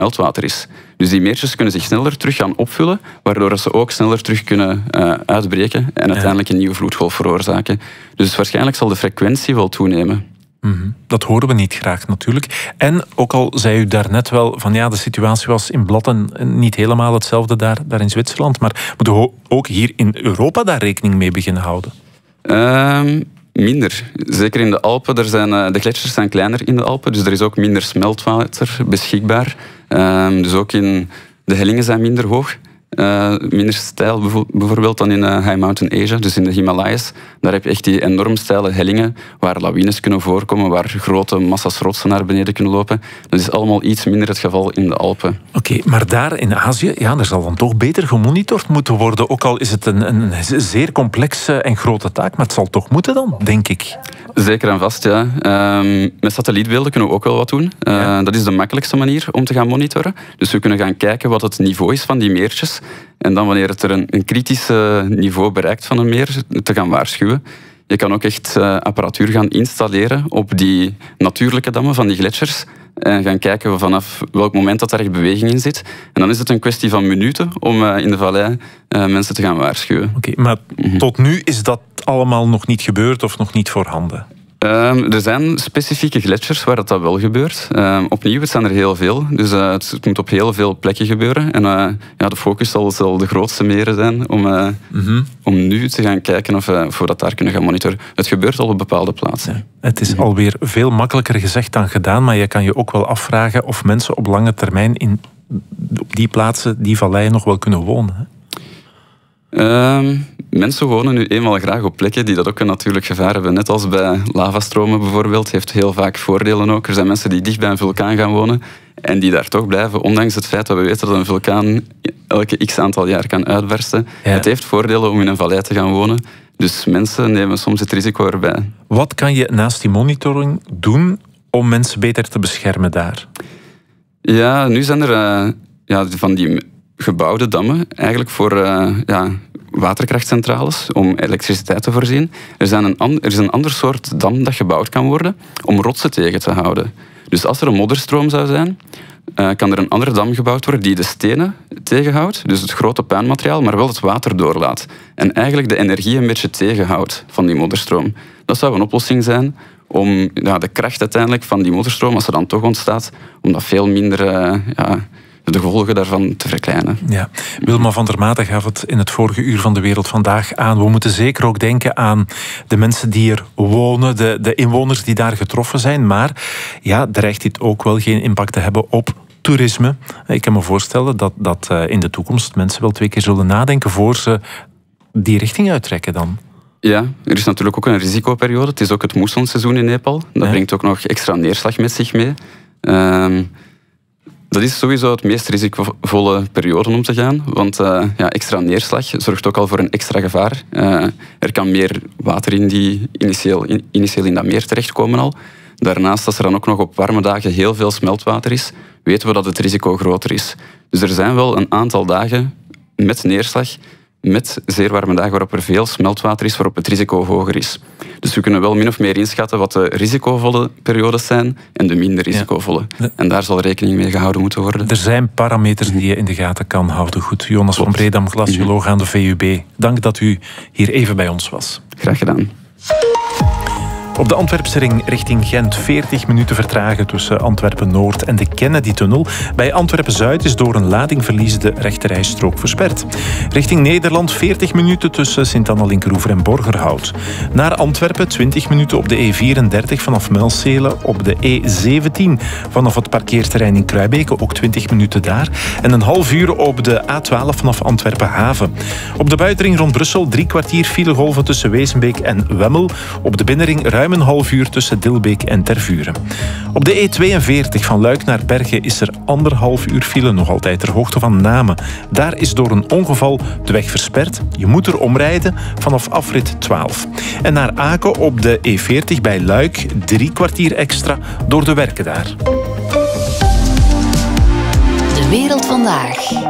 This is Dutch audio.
meltwater is. Dus die meertjes kunnen zich sneller terug gaan opvullen, waardoor ze ook sneller terug kunnen uitbreken en uiteindelijk een nieuwe vloedgolf veroorzaken. Dus waarschijnlijk zal de frequentie wel toenemen. Dat horen we niet graag natuurlijk. En ook al zei u daarnet wel van de situatie was in Blatten niet helemaal hetzelfde daar in Zwitserland, maar moeten we ook hier in Europa daar rekening mee beginnen houden? Minder. Zeker in de Alpen. De gletsjers zijn kleiner in de Alpen, dus er is ook minder smeltwater beschikbaar. Dus ook in de hellingen zijn minder hoog. Minder steil bijvoorbeeld dan in High Mountain Asia, dus in de Himalayas. Daar heb je echt die enorm steile hellingen waar lawines kunnen voorkomen, waar grote massa's rotsen naar beneden kunnen lopen. Dat is allemaal iets minder het geval in de Alpen. Oké, maar daar in Azië, er zal dan toch beter gemonitord moeten worden, ook al is het een zeer complexe en grote taak, maar het zal toch moeten dan, denk ik. Zeker en vast, ja. Met satellietbeelden kunnen we ook wel wat doen. Dat is de makkelijkste manier om te gaan monitoren. Dus we kunnen gaan kijken wat het niveau is van die meertjes. En dan wanneer het er een kritisch niveau bereikt van een meer, te gaan waarschuwen. Je kan ook echt apparatuur gaan installeren op die natuurlijke dammen van die gletsjers. En gaan kijken vanaf welk moment dat daar echt beweging in zit. En dan is het een kwestie van minuten om in de vallei mensen te gaan waarschuwen. Oké, maar tot nu is dat allemaal nog niet gebeurd of nog niet voorhanden? Er zijn specifieke gletsjers waar dat wel gebeurt. Opnieuw, het zijn er heel veel. Dus het moet op heel veel plekken gebeuren. En de focus zal de grootste meren zijn om nu te gaan kijken of we dat daar kunnen gaan monitoren. Het gebeurt al op bepaalde plaatsen. Ja, het is alweer veel makkelijker gezegd dan gedaan, maar je kan je ook wel afvragen of mensen op lange termijn op die plaatsen, die valleien, nog wel kunnen wonen. Hè? Mensen wonen nu eenmaal graag op plekken die dat ook een natuurlijk gevaar hebben. Net als bij lavastromen bijvoorbeeld, heeft heel vaak voordelen ook. Er zijn mensen die dicht bij een vulkaan gaan wonen en die daar toch blijven, ondanks het feit dat we weten dat een vulkaan elke x aantal jaar kan uitbarsten. Ja. Het heeft voordelen om in een vallei te gaan wonen. Dus mensen nemen soms het risico erbij. Wat kan je naast die monitoring doen om mensen beter te beschermen daar? Ja, nu zijn er van die gebouwde dammen eigenlijk voor waterkrachtcentrales om elektriciteit te voorzien. Er is een ander soort dam dat gebouwd kan worden om rotsen tegen te houden. Dus als er een modderstroom zou zijn, kan er een andere dam gebouwd worden die de stenen tegenhoudt, dus het grote puinmateriaal, maar wel het water doorlaat. En eigenlijk de energie een beetje tegenhoudt van die modderstroom. Dat zou een oplossing zijn om de kracht uiteindelijk van die modderstroom, als er dan toch ontstaat, om dat veel minder de gevolgen daarvan te verkleinen. Ja. Wilma van der Maten gaf het in het vorige uur van De Wereld Vandaag aan. We moeten zeker ook denken aan de mensen die er wonen, de inwoners die daar getroffen zijn. Maar dreigt dit ook wel geen impact te hebben op toerisme? Ik kan me voorstellen dat in de toekomst mensen wel 2 keer zullen nadenken voor ze die richting uittrekken dan. Ja, er is natuurlijk ook een risicoperiode. Het is ook het moessonseizoen in Nepal. Dat brengt ook nog extra neerslag met zich mee. Dat is sowieso het meest risicovolle periode om te gaan. Want extra neerslag zorgt ook al voor een extra gevaar. Er kan meer water initieel in dat meer terechtkomen al. Daarnaast, als er dan ook nog op warme dagen heel veel smeltwater is, weten we dat het risico groter is. Dus er zijn wel een aantal dagen met neerslag, met zeer warme dagen waarop er veel smeltwater is, waarop het risico hoger is. Dus we kunnen wel min of meer inschatten wat de risicovolle periodes zijn en de minder risicovolle. Ja. En daar zal rekening mee gehouden moeten worden. Er zijn parameters die je in de gaten kan houden. Goed, Jonas van Bredam, glacioloog aan de VUB. Dank dat u hier even bij ons was. Graag gedaan. Op de Antwerpse ring richting Gent 40 minuten vertragen tussen Antwerpen-Noord en de Kennedy-tunnel. Bij Antwerpen-Zuid is door een ladingverlies de rechterrijstrook versperd. Richting Nederland 40 minuten tussen Sint-Anna-Linkeroever en Borgerhout. Naar Antwerpen 20 minuten op de E34 vanaf Muilselen, op de E17 vanaf het parkeerterrein in Kruibeke, ook 20 minuten daar. En een half uur op de A12 vanaf Antwerpen-Haven. Op de buitenring rond Brussel 3 kwartier filegolven tussen Wezenbeek en Wemmel. Op de binnenring ruim een half uur tussen Dilbeek en Tervuren. Op de E42 van Luik naar Bergen is er 1,5 uur file, nog altijd ter hoogte van Namen. Daar is door een ongeval de weg versperd. Je moet er omrijden vanaf afrit 12. En naar Aken op de E40 bij Luik 3 kwartier extra door de werken daar. De Wereld Vandaag.